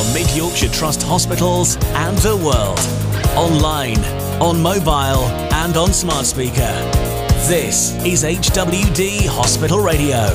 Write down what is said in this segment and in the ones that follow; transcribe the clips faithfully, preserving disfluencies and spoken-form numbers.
from Mid Yorkshire Trust hospitals and the world. Online, on mobile and on smart speaker. This is H W D Hospital Radio.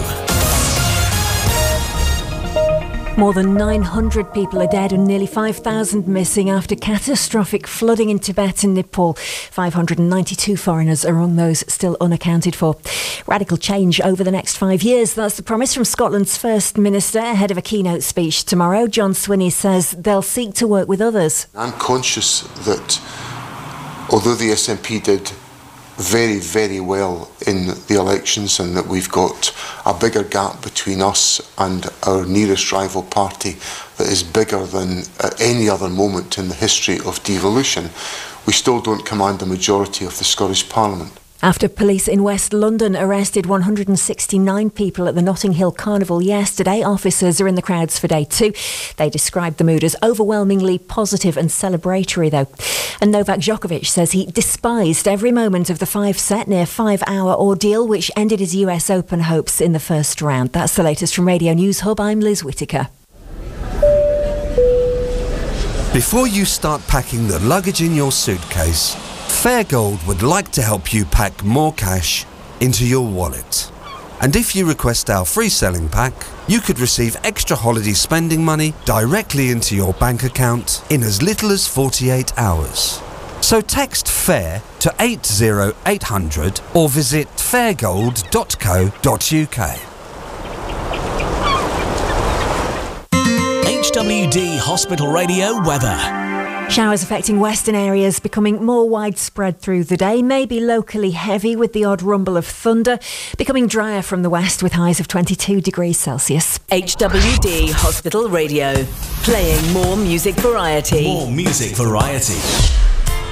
More than nine hundred people are dead and nearly five thousand missing after catastrophic flooding in Tibet and Nepal. five hundred ninety-two foreigners are among those still unaccounted for. Radical change over the next five years. That's the promise from Scotland's First Minister ahead of a keynote speech tomorrow. John Swinney says they'll seek to work with others. I'm conscious that although the S N P did very, very well in the elections and that we've got a bigger gap between us and our nearest rival party that is bigger than at any other moment in the history of devolution, we still don't command the majority of the Scottish Parliament. After police in West London arrested one hundred sixty-nine people at the Notting Hill Carnival yesterday, officers are in the crowds for day two. They described the mood as overwhelmingly positive and celebratory, though. And Novak Djokovic says he despised every moment of the five-set, near five-hour ordeal, which ended his U S Open hopes in the first round. That's the latest from Radio News Hub. I'm Liz Whittaker. Before you start packing the luggage in your suitcase, Fairgold would like to help you pack more cash into your wallet. And if you request our free selling pack, you could receive extra holiday spending money directly into your bank account in as little as forty-eight hours. So text FAIR to eight oh eight hundred or visit fairgold dot co dot uk. H W D Hospital Radio weather. Showers affecting western areas becoming more widespread through the day, maybe locally heavy with the odd rumble of thunder, becoming drier from the west with highs of twenty-two degrees Celsius. H W D Hospital Radio, playing more music variety. More music variety.